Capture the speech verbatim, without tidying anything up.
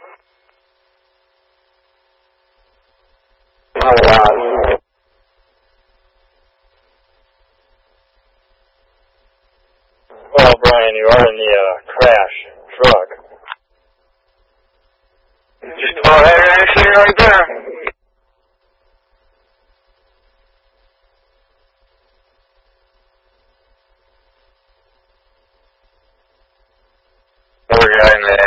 Oh, wow. Well, Brian, you are in the uh, crash truck. Just go ahead and exit right there. We're getting the